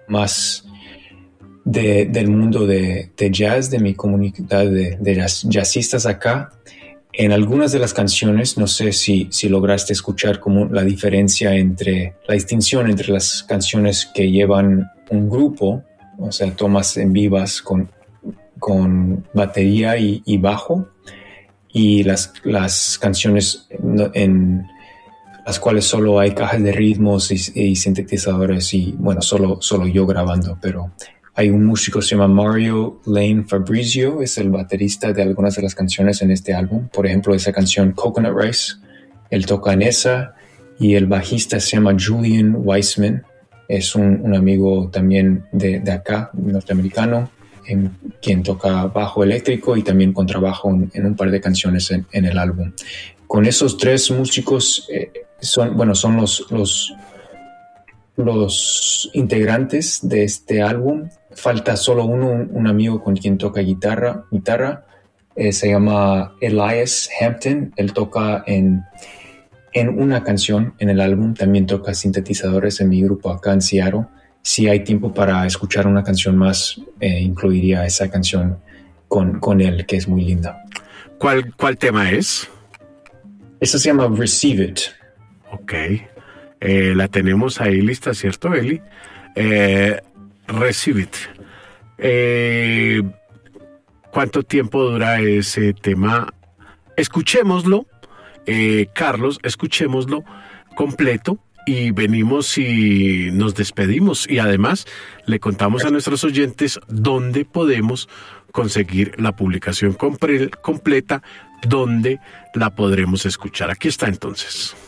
más del mundo de jazz, de mi comunidad de jazzistas acá. En algunas de las canciones, no sé si lograste escuchar como la distinción entre las canciones que llevan un grupo, o sea, tomas en vivas con batería y bajo, y las canciones en las cuales solo hay cajas de ritmos y sintetizadores y, bueno, solo yo grabando, pero hay un músico que se llama Mario Lane Fabrizio, es el baterista de algunas de las canciones en este álbum. Por ejemplo, esa canción Coconut Rice, él toca en esa, y el bajista se llama Julian Weissman, es un amigo también de acá, norteamericano, quien toca bajo eléctrico y también contrabajo en un par de canciones en el álbum. Con esos tres músicos son los integrantes de este álbum. Falta solo un amigo con quien toca guitarra. Se llama Elias Hampton. Él toca en una canción en el álbum. También toca sintetizadores en mi grupo acá en Seattle. Si hay tiempo para escuchar una canción más, incluiría esa canción con él, que es muy linda. ¿Cuál tema es? Esa se llama Receive It. Ok. La tenemos ahí lista, ¿cierto, Eli? Receive It. ¿Cuánto tiempo dura ese tema? Escuchémoslo, Carlos, escuchémoslo completo y venimos y nos despedimos. Y además le contamos a nuestros oyentes dónde podemos conseguir la publicación completa, dónde la podremos escuchar. Aquí está entonces.